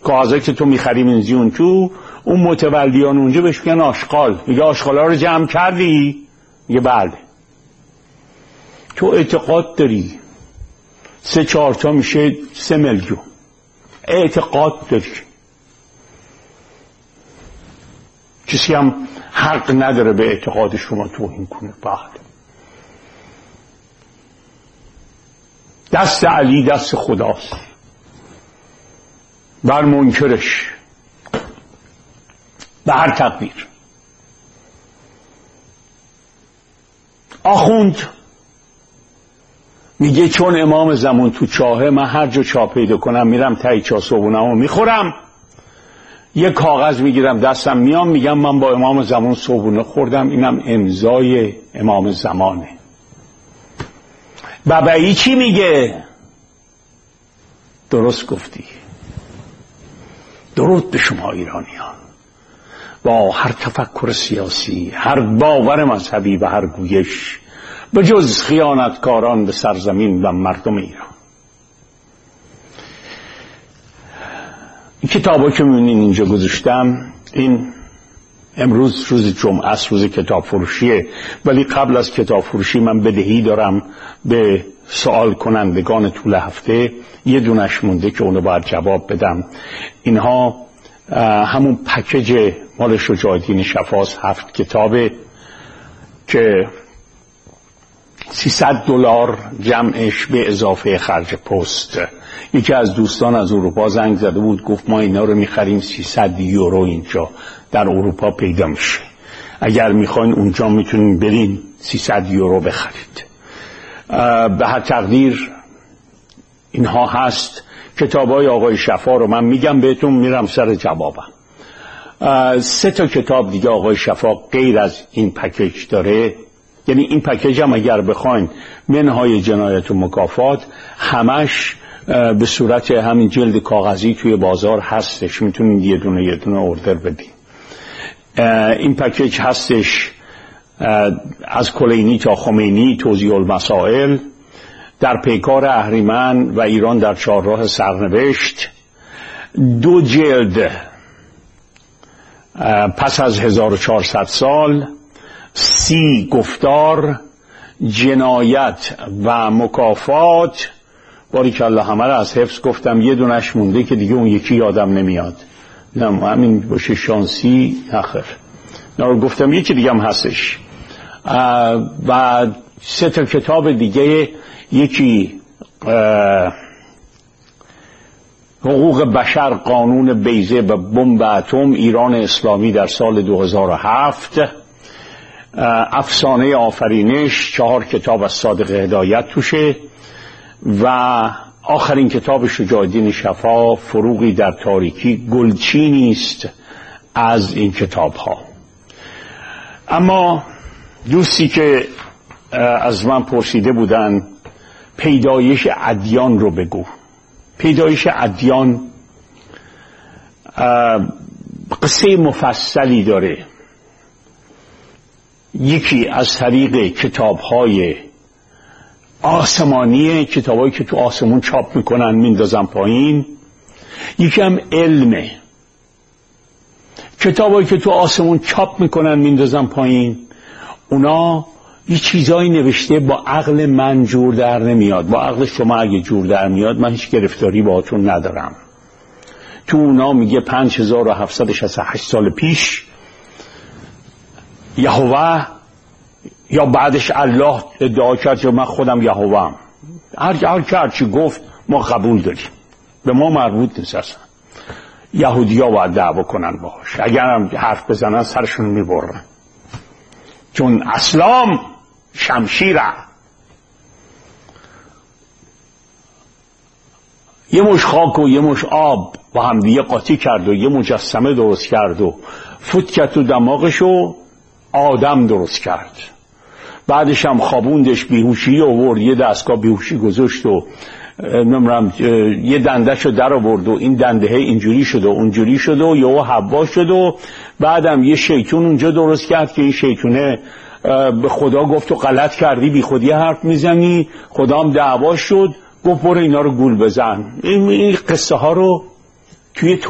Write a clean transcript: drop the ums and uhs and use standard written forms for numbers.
کاغذایی که تو میخری می‌ریزی اون تو، اون متولیان اونجا بهش میگن آشغال. میگه آشغالا رو جمع کردی؟ میگه بله. تو اعتقاد داری 3-4 تا میشه 3 میلیون. اعتقاد داری. کسی هم حق نداره به اعتقاد شما توهین کنه. بله. دست علی دست خداست بر منکرش به هر تقدیر. آخوند میگه چون امام زمان تو چاهه، من هر جا چاه پیدا کنم میرم تایی چاه صبحونه‌مو میخورم، یه کاغذ میگیرم دستم میام میگم من با امام زمان صبحونه خوردم، اینم امضای امام زمانه. بابایی چی میگه؟ درست گفتی. درود به شما ایرانیان، با هر تفکر سیاسی، هر باور مذهبی و هر گویش، به جز خیانتکاران به سرزمین و مردم ایران. این کتابا که می‌بینین اینجا گذاشتم، این امروز روز جمعه است، روز کتاب فروشیه، ولی قبل از کتاب فروشی من بدهی دارم به سوال کنندگان طول هفته. یه دونش مونده که اونو باید جواب بدم. اینها همون پکیج مال شجاعالدین شفاست، 7 کتابه که $300 جمعش به اضافه خرج پست. یکی از دوستان از اروپا زنگ زده بود، گفت ما اینا رو میخریم 300 یورو اینجا در اروپا پیدا میشه، اگر میخواین اونجا میتونین برین 300 یورو بخرید. به هر تقدیر اینها هست. کتابای آقای شفا رو من میگم بهتون، میرم سر جوابم. 3 تا کتاب دیگه آقای شفا غیر از این پکیج داره. یعنی این پکیج هم اگر بخواین منهای جنایت و مکافات، همش به صورت همین جلد کاغذی توی بازار هستش، میتونین یه دونه اوردر بدین. این پکیج هستش از کلینی تا خمینی، توضیح المسائل، در پیکار اهریمن و ایران در چهارراه سرنوشت، 2 جلد پس از 1400 سال، 30 گفتار، جنایت و مکافات. باریکالله همه را از حفظ گفتم، یه دونش مونده که دیگه اون یکی یادم نمیاد. نه همین باشه شانسی آخر. نه گفتم یکی دیگه هم هستش. و 3 تا کتاب دیگه، یکی حقوق بشر، قانون بیضه و بمب اتم، ایران اسلامی در سال 2007، افسانه آفرینش، 4 کتاب از صادق هدایت توشه، و آخرین کتاب شجاعالدین شفا، فروغی در تاریکی، گلچینی است از این کتاب ها. اما دوستی که از من پرسیده بودن پیدایش ادیان رو بگو. پیدایش ادیان قصه مفصلی داره. یکی از طریق کتاب‌های آسمانیه، کتابایی که تو آسمون چاپ میکنن میندازن پایین. یکی هم علمه، کتابایی که تو آسمون چاپ میکنن میندازن پایین. اونا یه چیزایی نوشته با عقل من جور در نمیاد. با عقل شما اگه جور در میاد من هیچ گرفتاری باهاتون ندارم. تو اونا میگه 5768 سال پیش یهوه، یا بعدش الله ادعا کرد یا من خودم یهوهم. هر چی گفت ما قبول داریم، به ما مربوط نیست اصلا. یهودی‌ها باید دعوا کنن باهاش، اگر هم حرف بزنن سرشون میبرن، چون اسلام شمشیره. یه مش خاک و یه مش آب با هم دیگه قاطی کرد و یه مجسمه درست کرد و فوت کرد تو دماغشو آدم درست کرد. بعدش هم خوابوندش، بیهوشی آورد، یه دستگاه بیهوشی گذاشت و نمیدونم یه دندهشو در آورد و این دنده اینجوری شد و اونجوری شد و یهو حوا شد و بعدم یه شیطون اونجا درست کرد که این شیطونه به خدا گفت و غلط کردی، بی خودی حرف میزنی. خدا هم دعوا شد، گفت برو اینا رو گول بزن. این قصه ها رو توی